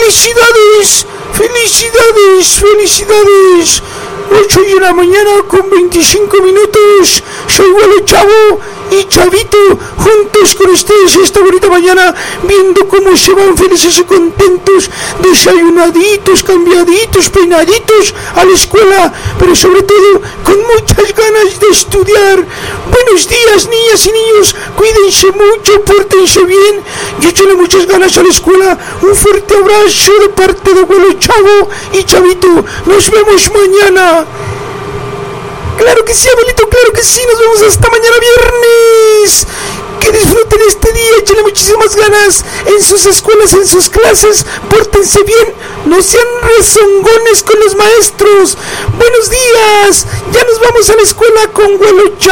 ¡Felicidades! ¡Felicidades! ¡Felicidades! 8:00 con 25 minutos. Soy Huelo Chavo y Chavito, juntos con ustedes esta bonita mañana, viendo cómo se van felices y contentos, desayunaditos, cambiaditos, peinaditos a la escuela, pero sobre todo con muchas ganas de estudiar. Buenos días, niñas y niños, cuídense mucho, pórtense bien y échenle muchas ganas a la escuela. Un fuerte abrazo de parte de Huelo Chavo y Chavito. Nos vemos mañana. Claro que sí, abuelito, claro que sí. Nos vemos hasta mañana viernes. Que disfruten este día, échenle muchísimas ganas en sus escuelas, en sus clases. Pórtense bien, no sean rezongones con los maestros. Buenos días, ya nos vamos a la escuela con Huelo Chavo.